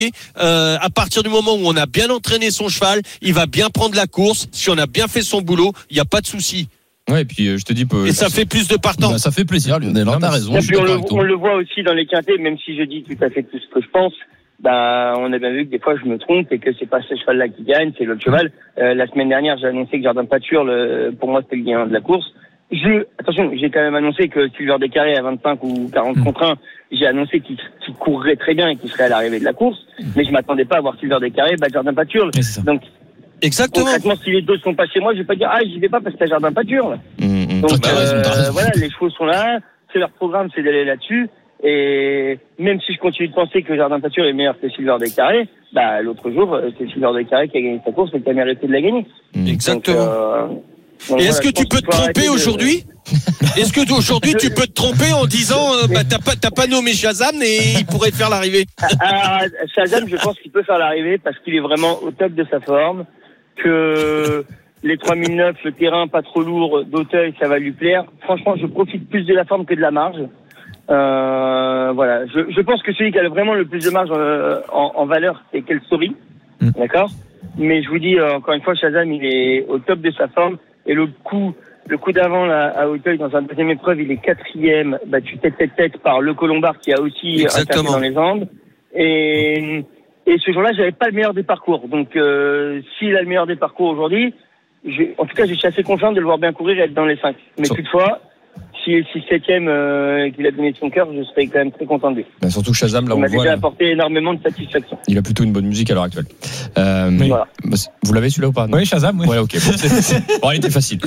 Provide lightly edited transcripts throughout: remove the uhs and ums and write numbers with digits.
À partir du moment où on a bien entraîné son cheval, il va bien prendre la course. Si on a bien fait son boulot, il n'y a pas de souci. Ouais, et puis je te dis. Et ça fait plus de partants. Bah, ça fait plaisir, Lionel. T'as raison. Et puis on le voit aussi dans les quintés, même si je dis tout à fait tout ce que je pense. Bah, on a bien vu que des fois je me trompe et que c'est pas ce cheval-là qui gagne, c'est l'autre cheval. La semaine dernière, j'ai annoncé que Jardin Pâture, pour moi, c'était le gagnant de la course. Attention, j'ai quand même annoncé que Silver Descarrés à 25 ou 40 contre 1, j'ai annoncé qu'il courrait très bien et qu'il serait à l'arrivée de la course, mais je m'attendais pas à voir Silver Descarrés battre Jardin Pâture. Donc, exactement. Concrètement, si les deux sont pas chez moi, je vais pas dire, j'y vais pas parce que t'as Jardin Pâture. Donc, t'as raison. voilà, les chevaux sont là, c'est leur programme, c'est d'aller là-dessus. Et même si je continue de penser que Jardin Pâture est meilleur que Silver Descarrés, bah, l'autre jour, c'est Silver Descarrés qui a gagné sa course et qui a mérité de la gagner. Exactement. Donc, et est-ce que tu peux te tromper aujourd'hui? Est-ce que aujourd'hui tu peux te tromper en disant t'as pas nommé Shazam et il pourrait faire l'arrivée? Alors, Shazam, je pense qu'il peut faire l'arrivée parce qu'il est vraiment au top de sa forme, que les 3009, le terrain pas trop lourd d'Auteuil, ça va lui plaire. Franchement, je profite plus de la forme que de la marge. Voilà, je pense que celui qui a vraiment le plus de marge en valeur, c'est Quelle Story, d'accord. Mais je vous dis encore une fois, Shazam, il est au top de sa forme et le coup d'avant là, à Auteuil dans un deuxième épreuve, il est 4e, battu tête par le Colombard qui a aussi attaqué dans les Andes. Et ce jour-là, j'avais pas le meilleur des parcours. Donc s'il a le meilleur des parcours aujourd'hui, en tout cas, je suis assez confiant de le voir bien courir et être dans les 5. Mais toutefois, s'il est 6e et qu'il a donné de son cœur, je serais quand même très content de lui. Bah, surtout Shazam, là, il on m'a voit. déjà apporté énormément de satisfaction. Il a plutôt une bonne musique à l'heure actuelle. Voilà. Vous l'avez celui-là ou pas? Oui, Shazam, oui. Ouais, ok. Bon, il était facile.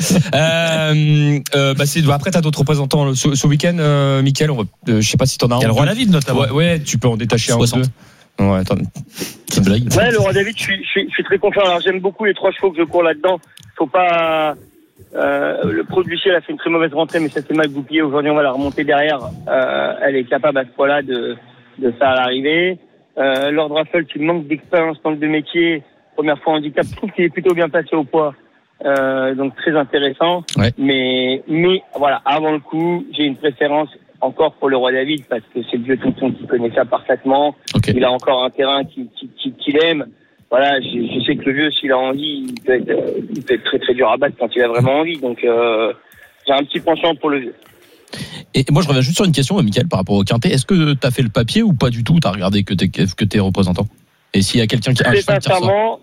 Après, t'as d'autres représentants ce week-end, Mickaël. Je sais pas si t'en as un. Il y a le Roi David, notamment. Ouais, tu peux en détacher 60. un ou deux. Ouais, attends. Petite blague. Ouais, le Roi David, je suis très confiant. Alors, j'aime beaucoup les 3 chevaux que je cours là-dedans. Faut pas, le Pro du Ciel a fait une très mauvaise rentrée, mais ça s'est mal goupillé. Aujourd'hui, on va la remonter derrière. Elle est capable à ce point-là de faire à l'arrivée. Lord Raffle, qui manque d'expérience, manque de métier. Première fois handicap. Je trouve qu'il est plutôt bien placé au poids. Donc, très intéressant. Ouais. Mais voilà, avant le coup, j'ai une préférence encore pour le Roi David parce que c'est le vieux tonton qui connaît ça parfaitement. Okay. Il a encore un terrain qu'il aime. Voilà, je sais que le vieux, s'il a envie, il peut être très très dur à battre quand il a vraiment envie. Donc, j'ai un petit penchant pour le vieux. Et moi, je reviens juste sur une question, Mickaël, par rapport au quintet. Est-ce que t'as fait le papier ou pas du tout? T'as regardé que t'es représentant? Et s'il y a quelqu'un qui a un cheval qui ressort? Sincèrement,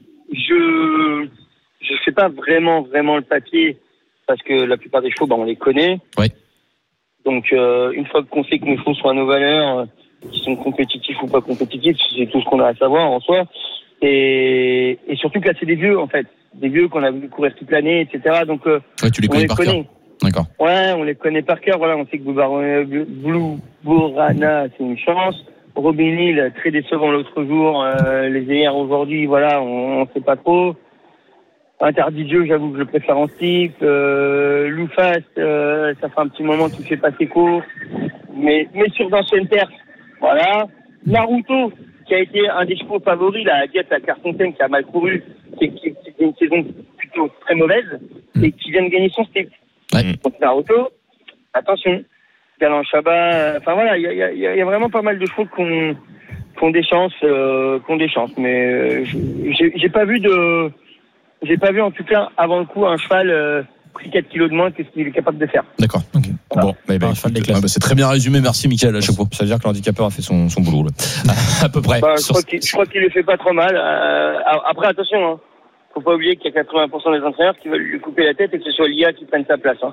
je fais pas vraiment le papier parce que la plupart des chevaux, on les connaît. Ouais. Donc, une fois qu'on sait que nos chevaux sont à nos valeurs, qu'ils sont compétitifs ou pas compétitifs, c'est tout ce qu'on a à savoir en soi. Et surtout que là, c'est des vieux, en fait. Des vieux qu'on a vu courir toute l'année, etc. Donc, ouais, tu les connais par cœur. D'accord. Ouais, on les connaît par cœur. Voilà, on sait que Blue Burana, c'est une chance. Robin Hill, très décevant l'autre jour. Les hier aujourd'hui, voilà, on sait pas trop. Interdit de jeu, j'avoue que je le préfère en slip. Lou Fast, ça fait un petit moment qu'il fait pas ses courses. Mais sur d'anciennes terres, voilà. Naruto, qui a été un des chevaux favoris, la Diète à Clairefontaine, qui a mal couru, qui a une saison plutôt très mauvaise, et qui vient de gagner son slip. Ouais. Donc Naruto, attention. Galant Chabat, enfin voilà, il y a vraiment pas mal de chevaux qui ont des chances, mais j'ai pas vu en tout cas avant le coup un cheval pris 4 kilos de moins que ce qu'il est capable de faire. D'accord. Okay. Voilà. Bon, c'est très bien résumé. Merci, Mickaël, à chaque fois. Ça veut dire que l'handicapeur a fait son boulot, là. À peu près. Je crois qu'il le fait pas trop mal. Après, attention, hein. Faut pas oublier qu'il y a 80% des entraîneurs qui veulent lui couper la tête et que ce soit l'IA qui prenne sa place. Hein.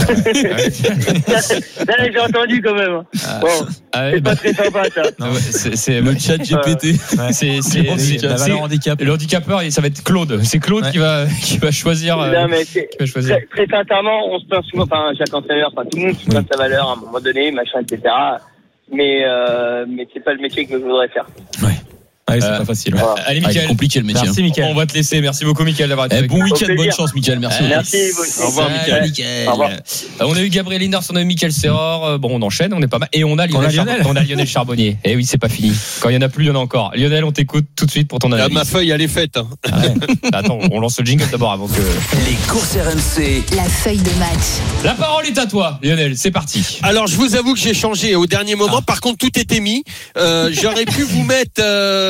Là, j'ai entendu quand même. Bon, c'est pas très sympa ça. Non, c'est le chat GPT. C'est la valeur handicap. Le handicapeur, ça va être Claude. C'est Claude qui va choisir. Non, mais très sincèrement, on se plaint souvent. Enfin, chaque entraîneur, tout le monde se plaint de sa valeur à un moment donné, machin, etc. Mais c'est pas le métier que je voudrais faire. Ouais. Ah oui, c'est pas facile. Ouais. Allez, Mickaël. Compliqué le métier. Merci, Mickaël. On va te laisser. Merci beaucoup, Mickaël, d'avoir été avec nous. Bon week-end, bonne chance, Mickaël. Merci. Merci. Au revoir, Mickaël. Au revoir. On a eu Gabriel Linders, on a eu Mickaël Serror. Bon, on enchaîne, on est pas mal. Et on a Lionel Charbonnier. Eh oui, c'est pas fini. Quand il y en a plus, il y en a encore. Lionel, on t'écoute tout de suite pour ton analyse. Ma feuille, elle est faite. Hein. Ouais. Attends, on lance le jingle d'abord avant que. Les courses RMC. La feuille de match. La parole est à toi, Lionel. C'est parti. Alors, je vous avoue que j'ai changé au dernier moment. Par contre, tout était mis. J'aurais pu vous mettre.